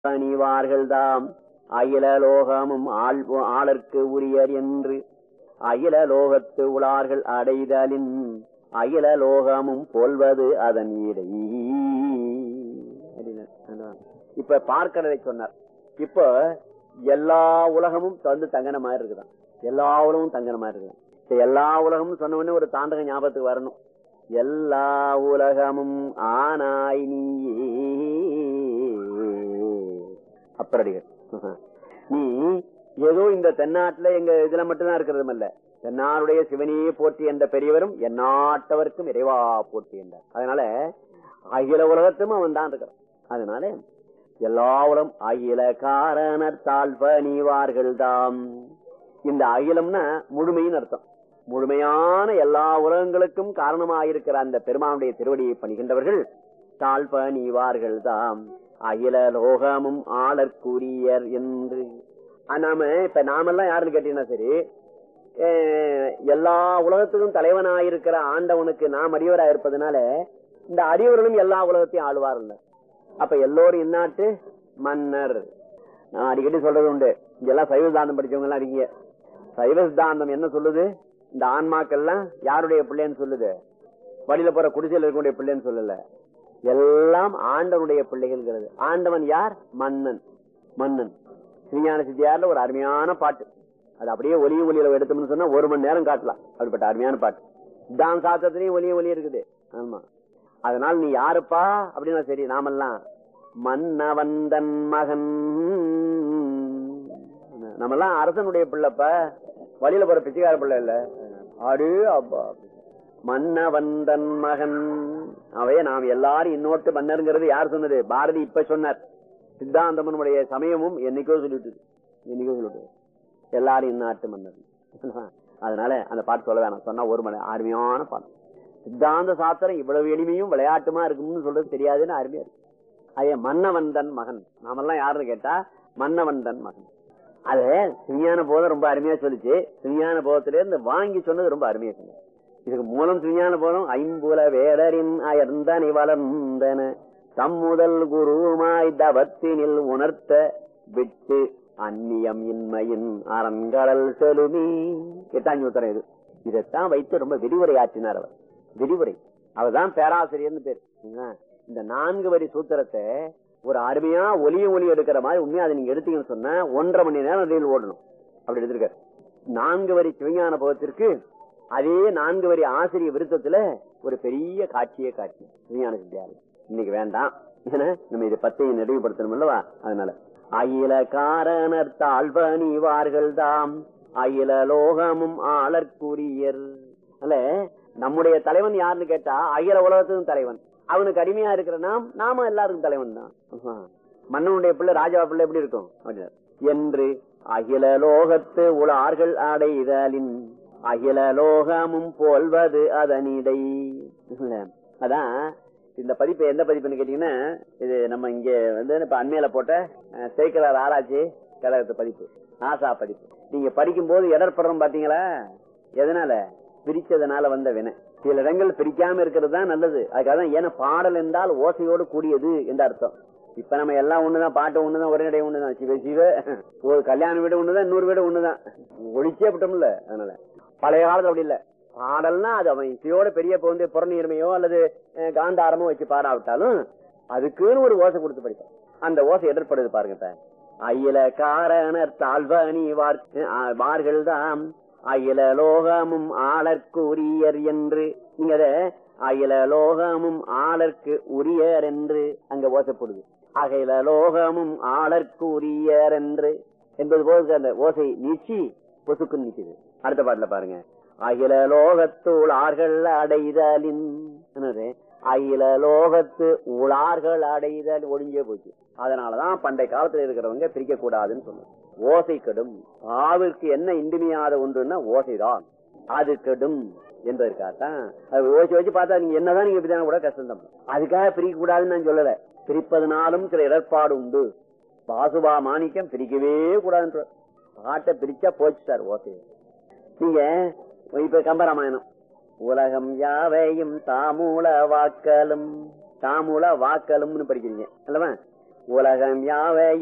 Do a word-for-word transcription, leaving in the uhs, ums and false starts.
பணிவார்கள் தாம் அகில லோகமும் ஆள் ஆளற்கு உரியர் என்று அகில லோகத்து உளார்கள் அடைதலின் அகில லோகமும் போல்வது அதன் இடை. இப்ப பார்க்கிறதை சொன்னார். இப்ப எல்லா உலகமும் வந்து தங்கன மாதிரி இருக்குதான். எல்லா உலகமும் தங்கன மாதிரி இருக்குதான். இப்ப எல்லா உலகமும் சொன்ன உடனே ஒரு தாண்டக ஞாபகத்துக்கு வரணும். எல்லா உலகமும் ஆனாய் நீயே அப்படிகள். நீ ஏதோ இந்த தென்னாட்டுல எங்க இதுல மட்டும்தான் இருக்கிறது இல்ல, தென்னாருடைய சிவனையே போற்றி என்ற பெரியவரும் எந்நாட்டவருக்கும் இறைவா போற்றி என்றார். அதனால அகில உலகத்தும் அவன் தான் இருக்கிறான். அதனால எல்லா உலகம் அகில காரணர் தாழ்வணிவார்கள் தாம். இந்த அகிலம்னா முழுமையின் அர்த்தம். முழுமையான எல்லா உலகங்களுக்கும் காரணமாயிருக்கிற அந்த பெருமானுடைய திருவடியை பணிகின்றவர்கள் தாழ்வணிவார்கள் தாம் அகில லோகமும் ஆளற்குரியர் என்று. நாம இப்ப நாமெல்லாம் யாருன்னு கேட்டீங்கன்னா சரி, எல்லா உலகத்துக்கும் தலைவனாயிருக்கிற ஆண்டவனுக்கு நாம் அடியவராக இருப்பதனால இந்த அடியவர்களும் எல்லா உலகத்தையும் ஆளுவார்கள். அப்ப எல்லோரும் இந்நாட்டு மன்னர். நான் அடிக்கடி சொல்றது உண்டு, இங்கெல்லாம் சைவ சித்தாந்தம் படிச்சவங்க எல்லாம் இருக்கீங்க. சைவ சித்தாந்தம் என்ன சொல்லுது? இந்த ஆன்மாக்கள்லாம் யாருடைய பிள்ளைன்னு சொல்லுது? வழியில போற குடிசையில் இருக்கக்கூடிய பிள்ளைன்னு சொல்லல, எல்லாம் ஆண்டவனுடைய பிள்ளைகள். ஆண்டவன் யார்? மன்னன். மன்னன் ஸ்ரீஞான சித்தியார்ல ஒரு அருமையான பாட்டு, அது அப்படியே ஒலியும் ஒலியில எடுத்தோம்னு சொன்னா ஒரு மணி நேரம் காட்டலாம். அப்படிப்பட்ட அருமையான பாட்டு. தான் சாத்திரத்திலையும் ஒலியும் ஒலி இருக்குது. ஆமா. அதனால நீ யாருப்பா அப்படின்னா சரி, நாமெல்லாம் மன்னவந்தன் மகன். நம்மெல்லாம் அரசனுடைய பிள்ளைப்ப, வழியில போற பிச்சைக்கார பிள்ளை இல்ல. ஆடு அப்பா மன்னவந்தன் மகன். அவைய நாம் எல்லாரும் இன்னொட்டு மன்னருங்கிறது யார் சொன்னது? பாரதி இப்ப சொன்னார். சித்தாந்தமனுடைய சமயமும் என்னைக்கோ சொல்லிட்டு என்னைக்கோ சொல்லிட்டு எல்லாரும் இந்நாட்டு மன்னர். அதனால அந்த பாட்டு சொல்ல வேணாம், சொன்னா ஒரு மணி அருமையான பாட்டு. சித்தாந்த சாஸ்திரம் இவ்வளவு எளிமையும் விளையாட்டுமா இருக்கும்னு சொல்றது தெரியாதுன்னு அருமையா இருக்கு. அதே மன்னவந்தன் மகன். நாமெல்லாம் யாருன்னு கேட்டா மன்னவந்தன் மகன். அது சிஞான போதம் ரொம்ப அருமையா சொல்லிச்சு. சிஞான போதத்திலே இருந்து வாங்கி சொன்னது ரொம்ப அருமையா சொன்ன. இதுக்கு மூலம் சிஞான போதம் ஐம்புல வேடரின் அயர்ந்தனை வளர்ந்தன தம் முதல் குருமாய் தவத்தினில் உணர்த்த விட்டு அந்நியம் இன்மையின் அரண்கடல் செலுமி. எட்டாம் சூத்திரம் இது. இதைத்தான் வைத்து ரொம்ப விரிவுரை ஆற்றினார் அவர். விரிவுரை. அவர்தான் பேராசிரியர்னு பேர். இந்த நான்கு வரி சூத்திரத்தை ஒரு அருமையா ஒலிய ஒலி எடுக்கிற மாதிரி உண்மையா அதை நீங்க எடுத்தீங்கன்னு சொன்னா ஒன்றரை மணி நேரம் ரயில் ஓடணும். அப்படி எடுத்திருக்காரு. நான்கு வரி சிவஞான போகத்திற்கு அதே நான்கு வரி ஆசிரிய விருத்தத்துல ஒரு பெரிய காட்சியே காட்சி சிவஞான சித்தியார். இன்னைக்கு வேண்டாம், ஏன்னா நம்ம இதை பத்தையை நிறைவுபடுத்தணும் அல்லவா? அதனால அகில காரணர் தாழ்வணிவார்கள் தாம் அகில லோகமும் ஆளற்குரியர். அல்ல, நம்முடைய தலைவன் யாருன்னு கேட்டா அகில உலகத்துக்கும் தலைவன். அவனுக்கு அடிமையா இருக்கிற நாம் நாம எல்லாருக்கும் தலைவன் தான். மன்னனுடைய பிள்ளை ராஜா பிள்ளை எப்படி இருக்கும் என்று அகில லோகத்து உளார்கள் அடைதலின் அகில லோகமும் போல்வது அதனிடை. அதான் இந்த பதிப்பு எந்த பதிப்புன்னு கேட்டீங்கன்னா, இது நம்ம இங்க வந்து இப்ப அண்மையில போட்ட சேக்கலார் ஆராய்ச்சி கழகத்து பதிப்பு, ஆசா பதிப்பு. நீங்க படிக்கும் போது இடர்படுறோம் பாத்தீங்களா? எதனால? பிரிச்சதுனால வந்த வினை. சில இடங்கள் பிரிக்காம இருக்கிறது தான் நல்லது. அதுக்காக ஏன்னா பாடல் என்றால் ஓசையோடு கூடியது என்ற அர்த்தம். இப்ப நம்ம எல்லாம் ஒண்ணுதான், பாட்டு ஒண்ணுதான், ஒரே நடை ஒண்ணுதான். சிவ சிவ ஒரு கல்யாண வீடு ஒண்ணுதான், இன்னொரு வீடு ஒண்ணுதான். ஒழிச்சே விட்டோம்ல. அதனால பழைய காலத்துல அப்படி இல்ல. பாடல்னா அது அவன் இசையோட பெரிய வந்து புறநீர்மையோ அல்லது காந்தாரமோ வச்சு பாடாவிட்டாலும் அதுக்குன்னு ஒரு ஓசை கொடுத்து படிப்பான். அந்த ஓசை எதிர்படுது பாருங்க. அகில காரணர் தாழ்வணி வார்கள் தாம் அகில லோகமும் ஆளற்கு உரியர் என்று. நீங்க அத அகில லோகமும் ஆளற்கு உரியர் என்று அங்க ஓசைப்படுது. அகில லோகமும் ஆளற்கு உரியர் என்று என்பது போது அந்த ஓசை நீச்சி பொசுக்குன்னு நிக்குது. அடுத்த பாட்டுல பாருங்க, அகில லோகத்து உளார்கள் அடைதலின். அகில லோகத்து உளார்கள் அடைதல் ஒழிஞ்சே போச்சு. அதனாலதான் பண்டைய காலத்துல இருக்கிறவங்க பிரிக்க கூடாதுன்னு சொன்னாங்க. ஓசை கெடும். ஆவிற்கு என்ன இன்றிமையாத ஒன்றுன்னா ஓசைதான், அது கெடும் என்பதற்காகத்தான். ஓசை வச்சு பார்த்தா நீங்க என்னதான் நீங்க இப்படிதான் கூட கஷ்டம் தான். அதுக்காக பிரிக்க கூடாதுன்னு நான் சொல்லல. பிரிப்பதனாலும் சில இடர்பாடு உண்டு. பாசுபா மாணிக்கம் பிரிக்கவே கூடாதுன்ற பாட்டை பிரிச்சா போச்சு சார் ஓசை. நீங்க இப்ப கம்பராமாயணம், உலகம் யாவையும் தாமூல வாக்கலும் தாமூல வாக்கலும்னு படிக்கிறீங்க அல்லவா? உலகம் யாவை